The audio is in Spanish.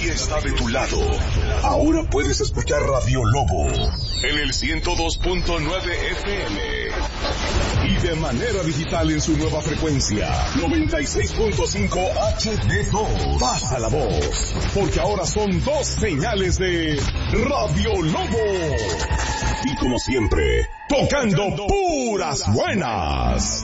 día está de tu lado. Ahora puedes escuchar Radio Lobo en el 102.9 FM y de manera digital en su nueva frecuencia 96.5 HD2. Pasa la voz, porque ahora son 2 señales de Radio Lobo. Y como siempre, tocando puras buenas.